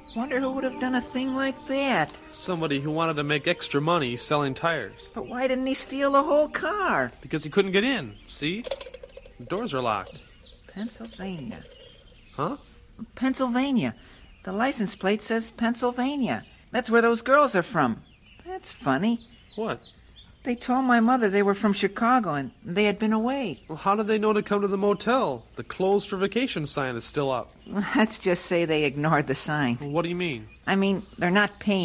Wonder who would have done a thing like that? Somebody who wanted to make extra money selling tires. But why didn't he steal the whole car? Because he couldn't get in. See? The doors are locked. Pennsylvania. Huh? Pennsylvania. The license plate says Pennsylvania. That's where those girls are from. That's funny. What? They told my mother they were from Chicago and they had been away. Well, how did they know to come to the motel? The closed for vacation sign is still up. Let's just say they ignored the sign. What do you mean? I mean, they're not paying